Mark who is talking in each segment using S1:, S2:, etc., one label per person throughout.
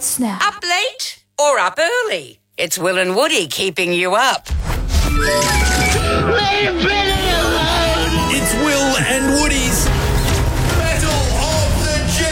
S1: It's now.
S2: Up late or up early? It's Will and Woody keeping you up.
S3: It's Will and Woody's Battle of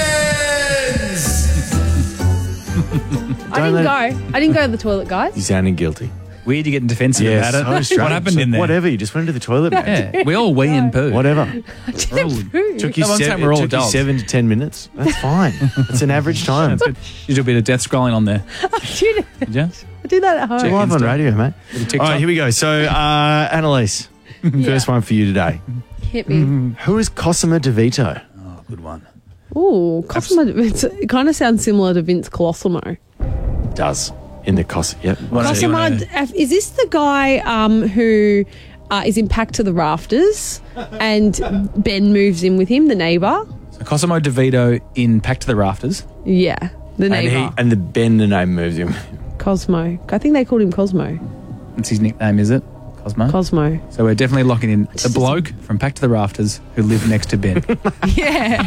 S3: the Gens.
S4: I didn't go to the toilet, guys.
S5: You sounding guilty.
S6: Weird you getting defensive about it.
S5: so strange.
S6: What happened in there?
S5: Whatever, you just went to the toilet, man.
S6: Yeah, we all wee and poo.
S5: Whatever.
S4: I didn't poo.
S5: Took you,
S6: No, I'm saying
S5: seven,
S6: we're all
S5: it took you
S6: adults.
S5: 7 to 10 minutes. That's fine. That's an average time.
S6: That's good. You do a bit of death scrolling on there. Did you?
S4: I do that at home.
S5: Live on
S6: Insta.
S5: radio, mate.
S6: TikTok.
S5: All right, here we go. So, Annalise, first one for you today.
S4: Hit me.
S5: Who is Cosima DeVito?
S6: Oh, good one.
S4: Ooh, Cosimo. It kind of sounds similar to Vince Colosimo.
S5: Does. In the Yep.
S4: Cosimo, is this the guy who is in Packed to the Rafters and Ben moves in with him, the neighbour?
S6: So Cosimo DeVito in Packed to the Rafters.
S4: Yeah, the neighbour.
S5: And the name moves him.
S4: Cosmo. I think they called him Cosmo.
S6: That's his nickname, is it? Cosmo?
S4: Cosmo.
S6: So we're definitely locking in the bloke from Packed to the Rafters who lived next to Ben.
S4: Yeah.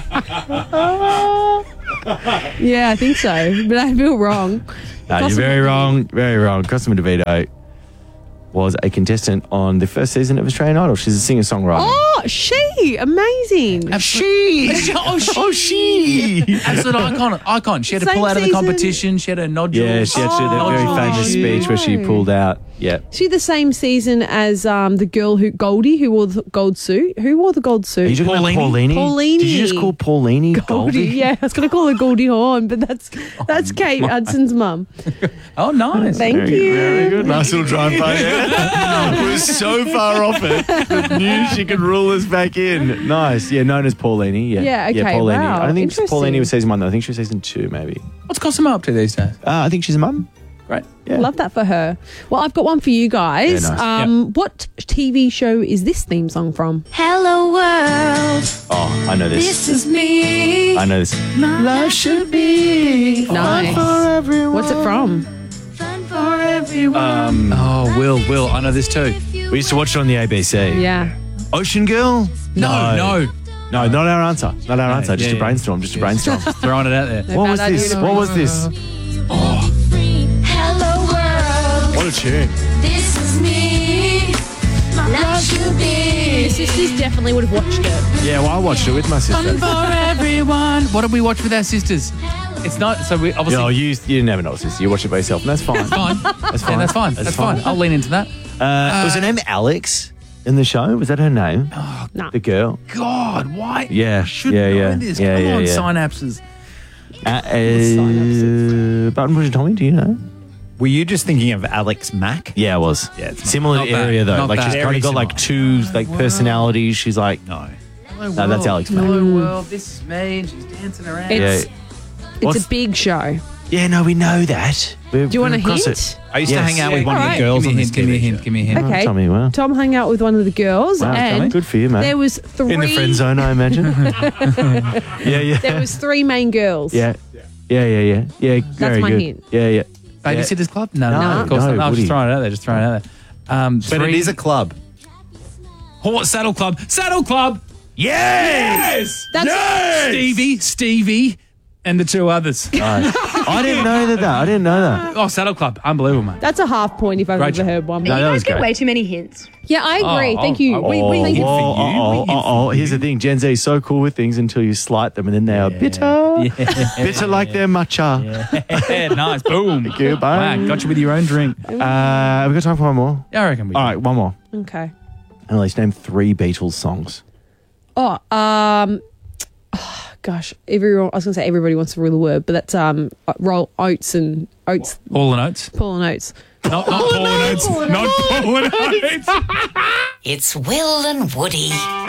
S4: Yeah, I think so. But I feel wrong.
S5: No, you're very wrong. Very wrong. Cosima DeVito was a contestant on the first season of Australian Idol. She's a singer-songwriter.
S4: Oh, she. Amazing.
S6: She. Absolute icon. She had to
S4: Same
S6: pull out of the
S4: season.
S6: competition. She had her nodules.
S5: Yeah, she actually had that very famous speech where she pulled out. Yeah.
S4: She the same season as the girl Goldie who wore the gold suit. Who wore the gold suit?
S5: Are you talking about Paulini?
S4: Paulini.
S5: Did you just call Paulini Goldie?
S4: Yeah, I was going to call her Goldie Hawn, but that's Kate Hudson's mum.
S6: Oh, nice.
S4: Thank you.
S5: Very good. Nice little drive by there. We're so far off it that knew she could rule us back in. Nice. Yeah, known as Paulini.
S4: Yeah, okay,
S5: Paulini.
S4: wow.
S5: I don't think
S4: Interesting.
S5: Paulini was season 1 though. I think she was season 2 maybe.
S6: What's Cosimo up to these days?
S5: I think she's a mum.
S6: Great.
S5: Yeah.
S4: Love that for her. Well, I've got one for you guys.
S5: Yeah, nice.
S4: What TV show is this theme song from?
S1: Hello world,
S5: Oh, I know this.
S1: this is me.
S5: I know this.
S1: Life should be
S4: Nice. What's it from?
S1: fun for everyone.
S6: Oh, Will. I know this too.
S5: We used to watch it on the ABC.
S4: Yeah.
S5: Ocean Girl?
S6: No.
S5: No, not our answer. Not our answer. Just
S6: yeah,
S5: a brainstorm. Just a brainstorm.
S6: Throwing it out there.
S5: What was
S4: found out
S5: this?
S4: you know
S5: What was this?
S1: Hello world,
S5: What a tune.
S1: this is me. My life should be.
S4: Your sisters definitely would have watched it.
S5: Yeah, well, I watched it with my sister.
S6: For everyone. What did we watch with our sisters? It's not. So we obviously.
S5: No, you never know, sister. You watch it by yourself, and that's fine.
S6: Fine.
S5: That's fine.
S6: Yeah, that's fine. I'll lean into that.
S5: Was her name Alex in the show? Was that her name?
S4: No.
S5: The girl?
S6: God, why?
S5: Yeah.
S6: I should
S5: yeah,
S6: know
S5: yeah.
S6: this.
S5: Yeah,
S6: Come
S5: yeah,
S6: on,
S5: yeah.
S6: synapses.
S5: Button Push and Tommy, do you know?
S7: Were you just thinking of Alex Mack?
S5: Yeah, it was.
S7: Yeah, it's not-
S5: Similar
S6: not bad.
S5: area though.
S6: Not
S5: Like
S6: bad.
S5: she's kind
S7: Very
S5: of got like two personalities. She's like,
S7: No.
S5: no, that's Alex Mack.
S6: Hello world, this is me, and she's dancing around.
S4: It's
S5: What's-
S4: a big show.
S5: Yeah, no, we know that.
S4: Do you want a hint?
S7: I used to
S5: Yes.
S7: hang out with
S4: Yeah,
S7: one of
S4: alright.
S7: the girls
S6: Give
S7: on
S6: me a
S7: this
S6: hint, give me a
S7: TV
S6: hint,
S7: show.
S6: give me a hint.
S4: Okay.
S5: Tommy, wow.
S4: Tom hung out with one of the girls,
S5: Wow,
S4: and
S5: Tommy. Good for you, mate.
S4: there was three
S5: In the friend zone, I imagine. yeah.
S4: There was three main girls.
S5: Yeah. Yeah, very
S4: my
S5: good.
S4: hint.
S5: Yeah.
S6: Babysitters Club? No,
S5: No,
S6: of course
S5: no,
S6: not. No, I was
S5: Woody.
S6: just throwing it out there.
S7: But it is a club.
S6: Saddle Club. Yes!
S4: That's
S6: Stevie, and the two others.
S5: Nice. I didn't know that.
S6: Oh, Saddle Club. Unbelievable, mate.
S4: That's a half point if I've
S6: Great
S4: ever
S6: job.
S4: heard one.
S5: No, that was
S8: Get
S5: great.
S8: way too many hints.
S4: Yeah, I agree.
S6: Oh,
S4: Thank
S6: oh,
S4: you.
S6: oh,
S4: Thank you.
S5: Here's the thing. Gen Z is so cool with things until you slight them and then they are bitter. Bitter like their matcha.
S6: Yeah, nice. Boom.
S5: Thank you. Bye.
S6: Wow, got you with your own drink.
S5: We've got time for one more.
S6: Yeah, I reckon we
S5: All right, one more.
S4: Okay.
S5: Annalise, name 3 Beatles songs.
S4: Gosh, everyone. I was going to say everybody wants to rule the word, but that's roll oats and oats.
S6: All and Oates.
S4: Paul and Oates.
S6: Not Paul and Oates. Not Paul and Oates.
S2: It's Will and Woody.